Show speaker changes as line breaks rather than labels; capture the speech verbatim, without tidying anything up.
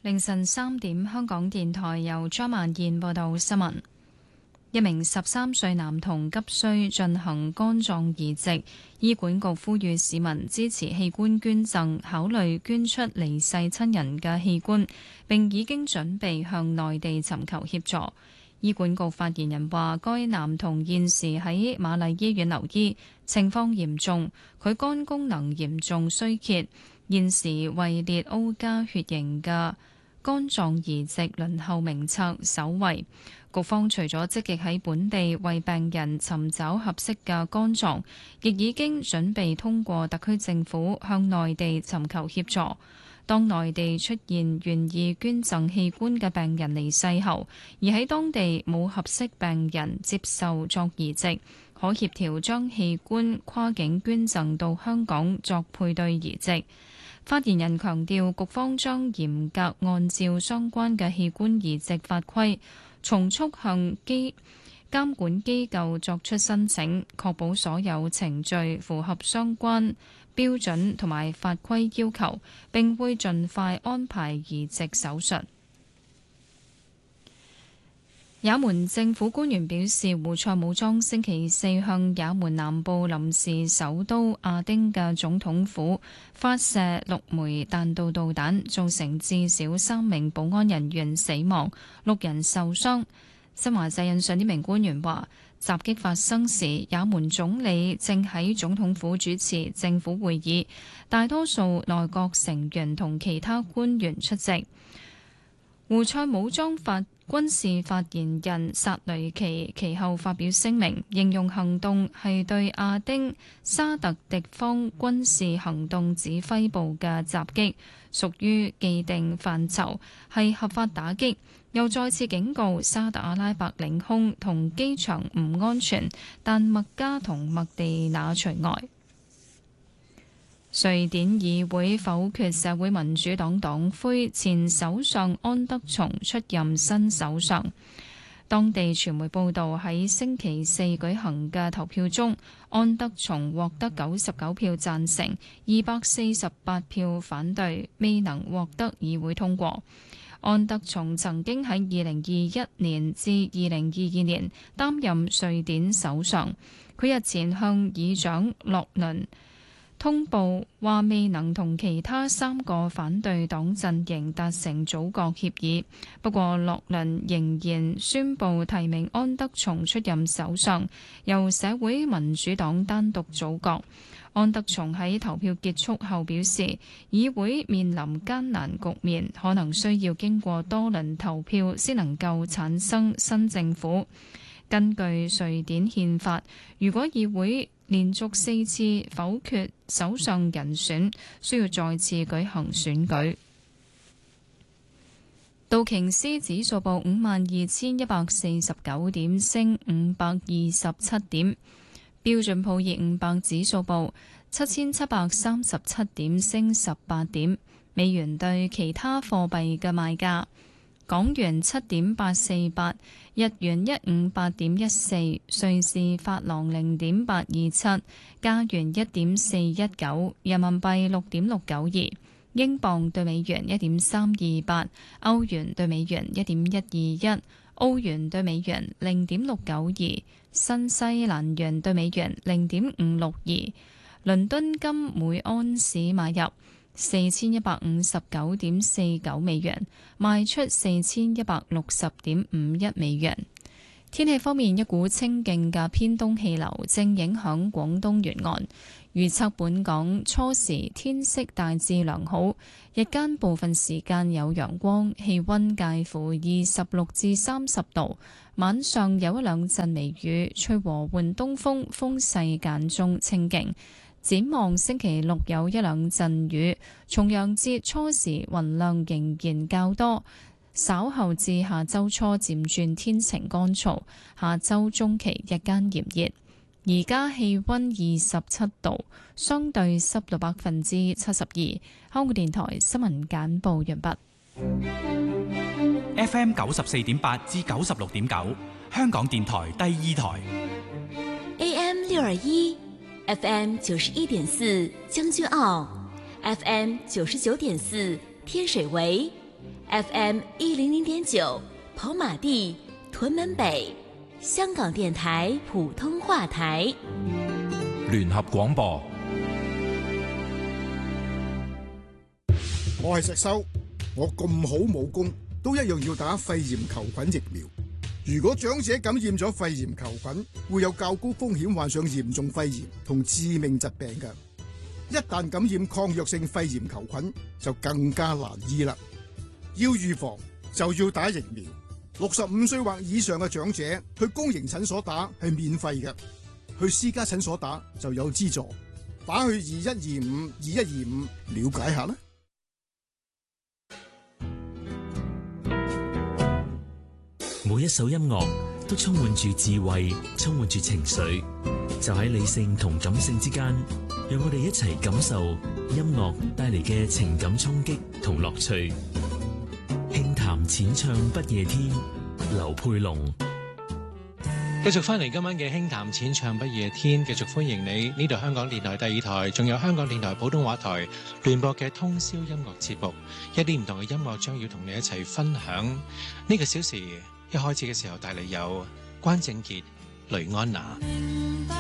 凌晨三點，香港電台由張曼燕報道新聞。一名十三歲男童急需進行肝臟移植，醫管局呼籲市民支持器官捐贈，考慮捐出離世親人嘅器官，並已經準備向內地尋求協助。醫管局發言人話，該男童現時喺瑪麗醫院留醫，情況嚴重，佢肝功能嚴重衰竭，現時位列 O 加血型嘅肝臟移植輪候名冊首位。局方除咗積極喺本地為病人尋找合適嘅肝臟，亦已經準備通過特區政府向內地尋求協助。當內地出現願意捐贈器官嘅病人離世後，而喺當地冇合適病人接受作移植，可協調將器官跨境捐贈到香港作配對移植。發言人強調，局方將嚴格按照相關嘅器官移植法規，從速向機監管機構作出申請，確保所有程序符合相關標準同埋法規要求，並會盡快安排移植手術。也門政府官員表示，胡塞武裝星期四向也門南部臨時首都亞丁嘅總統府發射六枚彈道導彈，造成至少三名保安人員死亡，六人受傷。新華社引述呢名官員話，襲擊發生時，也門總理正喺總統府主持政府會議，大多數內閣成員同其他官員出席。胡塞武裝發軍事發言人薩雷奇其後發表聲明，形容行動係對亞丁沙特敵方軍事行動指揮部嘅襲擊，屬於既定範疇，係合法打擊。又再次警告沙特阿拉伯領空同機場唔安全，但麥加同麥地那除外。瑞典議會否決社會民主黨黨魁前首相安德松出任新首相。當地傳媒報道，喺星期四舉行嘅投票中，安德松獲得九十九票贊成，二百四十八票反對，未能獲得議會通過。安德松曾經喺二零二一年至二零二二年擔任瑞典首相。佢日前向議長洛倫通報話未能同其他三個反對黨陣營達成組閣協議，不過洛倫仍然宣布提名安德松出任首相，由社會民主黨單獨組閣。安德松喺投票結束後表示，議會面臨艱難局面，可能需要經過多輪投票先能夠產生新政府。根據瑞典憲法，如果議會連續四次否決首相人選，需要再次舉行選舉。道瓊斯指數報五萬二千一百四十九點，升五百二十七點。標準普爾五百指數報七千七百三十七點，升十八點。美元對其他貨幣嘅賣價：港元七點八四八，日元一五八點一四，瑞士法郎零點八二七，加元一點四一九，人民幣六點六九二，英鎊對美元一點三二八，歐元對美元一點一二一，澳元對美元零點六九二，新西蘭元對美元零點五六二。倫敦金每安士買入四千一百五十九點四九美元，賣出四千一百六十點五一美元。天氣方面，一股清勁嘅偏東氣流正影響廣東沿岸，預測本港初時天色大致良好，日間部分時間有陽光，氣溫介乎二十六至三十度，晚上有一兩陣微雨，吹和緩東風，風勢間中清勁。展望星期六有一兩陣雨，重陽節初時雲量仍然較多，稍後至下周初漸轉天晴乾燥，下周中期日間炎熱。而家氣溫二十七度，相對濕度百分之七十二。香港電台新聞簡報完畢。
F M 九十四點八至九十六點九，香港電台第二台。
A M 六二一。F M 九十一點四將軍澳 ，F M 九十九點四天水圍， F M 一零零點九，跑馬地、屯門北，香港電台普通話台，
聯合廣播。
我係石修，我咁好武功，都一樣要打肺炎球菌疫苗。如果長者感染咗肺炎球菌，會有較高風險患上嚴重肺炎同致命疾病嘅。一旦感染抗藥性肺炎球菌，就更加難醫啦。要預防就要打疫苗。六十五歲或以上嘅長者去公營診所打係免費嘅，去私家診所打就有資助。打去二一二五二一二五了解下啦。
每一首音樂都充滿住智慧，充滿住情緒，就喺理性同感性之間，讓我哋一齊感受音樂帶嚟嘅情感衝擊同樂趣。輕談淺唱不夜天，劉佩龍。
繼續翻嚟今晚嘅輕談淺唱不夜天，繼續歡迎你。呢度香港電台第二台，仲有香港電台普通話台聯播嘅通宵音樂節目，一啲唔同嘅音樂將要同你一齊分享。呢個小時一開始嘅時候帶嚟有關正傑、雷安娜。